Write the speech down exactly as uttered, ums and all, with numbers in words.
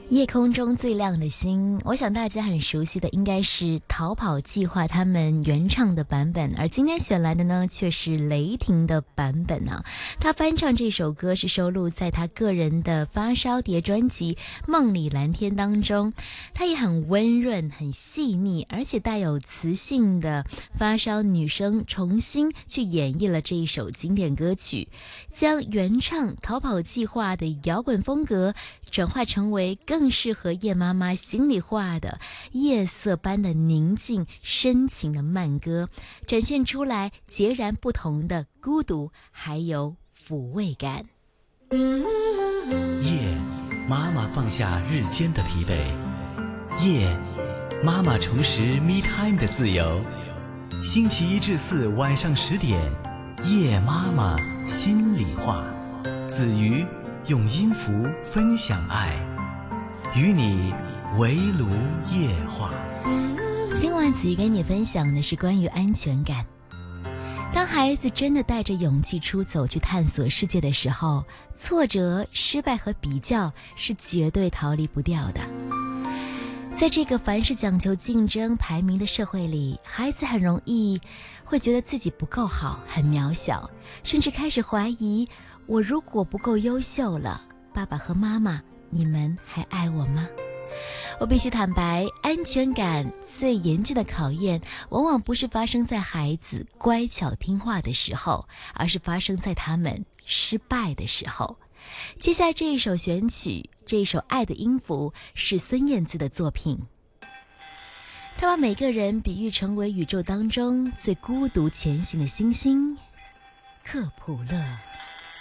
夜空中最亮的星，我想大家很熟悉的应该是逃跑计划他们原唱的版本，而今天选来的呢却是雷霆的版本啊。他翻唱这首歌是收录在他个人的发烧碟专辑《梦里蓝天》当中，他也很温润很细腻，而且带有磁性的发烧女声重新去演绎了这一首经典歌曲，将原唱逃跑计划的摇滚风格转化成为更适合叶妈妈心里话的夜色般的宁静深情的慢歌，展现出来截然不同的孤独还有抚慰感。 夜，妈妈放下日间的疲惫，夜，妈妈重拾 me time 的自由。星期一至四晚上十点，夜妈妈心里话，子瑜用音符分享爱，与你围炉夜话。 今晚子瑜跟你分享的是关于安全感。当孩子真的带着勇气出走去探索世界的时候，挫折、失败和比较是绝对逃离不掉的。在这个凡事讲求竞争排名的社会里，孩子很容易会觉得自己不够好，很渺小，甚至开始怀疑，我如果不够优秀了，爸爸和妈妈，你们还爱我吗？我必须坦白，安全感最严峻的考验往往不是发生在孩子乖巧听话的时候，而是发生在他们失败的时候。接下来这一首选曲，这一首《爱的音符》是孙燕姿的作品，她把每个人比喻成为宇宙当中最孤独前行的星星，克普勒。